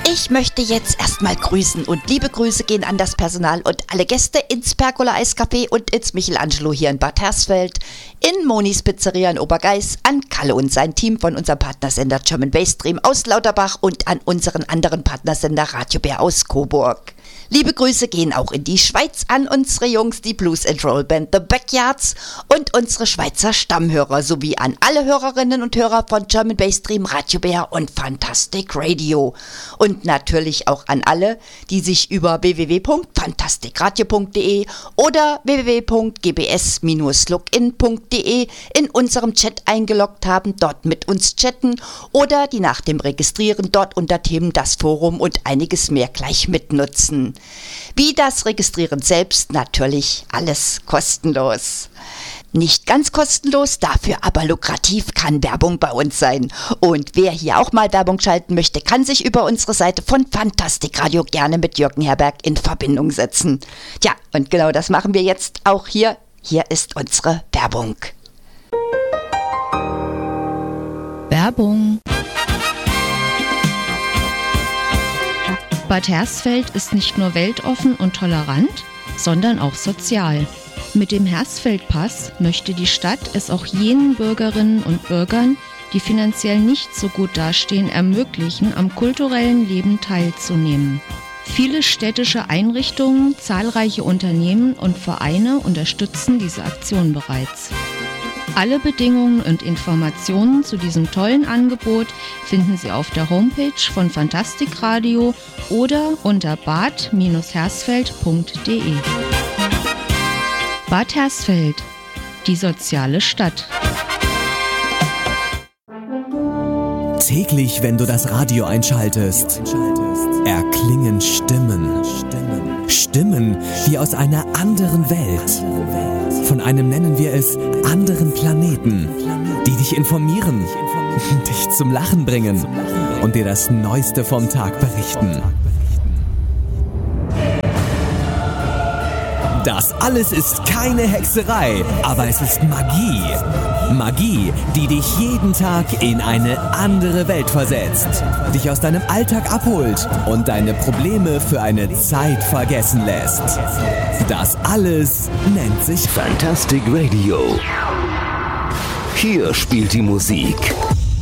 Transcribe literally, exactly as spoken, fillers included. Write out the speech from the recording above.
Ich möchte jetzt erstmal grüßen und liebe Grüße gehen an das Personal und alle Gäste ins Pergola Eiscafé und ins Michelangelo hier in Bad Hersfeld, in Monis Pizzeria in Obergeiß, an Kalle und sein Team von unserem Partnersender German Bass Stream aus Lauterbach und an unseren anderen Partnersender Radio Bär aus Coburg. Liebe Grüße gehen auch in die Schweiz an unsere Jungs, die Blues and Roll Band The Backyards und unsere Schweizer Stammhörer sowie an alle Hörerinnen und Hörer von German Bass Stream, Radio Bär und Fantastic Radio. Und natürlich auch an alle, die sich über w w w punkt fantastikradio punkt de oder w w w punkt g b s dash login punkt de in unserem Chat eingeloggt haben, dort mit uns chatten oder die nach dem Registrieren dort unter Themen das Forum und einiges mehr gleich mitnutzen. Wie das Registrieren selbst, natürlich alles kostenlos. Nicht ganz kostenlos, dafür aber lukrativ kann Werbung bei uns sein. Und wer hier auch mal Werbung schalten möchte, kann sich über unsere Seite von Fantastic Radio gerne mit Jürgen Herberg in Verbindung setzen. Tja, und genau das machen wir jetzt auch hier. Hier ist unsere Werbung. Werbung. Bad Hersfeld ist nicht nur weltoffen und tolerant, sondern auch sozial. Mit dem Hersfeldpass möchte die Stadt es auch jenen Bürgerinnen und Bürgern, die finanziell nicht so gut dastehen, ermöglichen, am kulturellen Leben teilzunehmen. Viele städtische Einrichtungen, zahlreiche Unternehmen und Vereine unterstützen diese Aktion bereits. Alle Bedingungen und Informationen zu diesem tollen Angebot finden Sie auf der Homepage von Fantastic Radio oder unter bad dash hersfeld punkt de. Bad Hersfeld, die soziale Stadt. Täglich, wenn du das Radio einschaltest, erklingen Stimmen. Stimmen wie aus einer anderen Welt. Von einem nennen wir es anderen Planeten, die dich informieren, dich zum Lachen bringen und dir das Neueste vom Tag berichten. Das alles ist keine Hexerei, aber es ist Magie. Magie, die dich jeden Tag in eine andere Welt versetzt, dich aus deinem Alltag abholt und deine Probleme für eine Zeit vergessen lässt. Das alles nennt sich Fantastic Radio. Hier spielt die Musik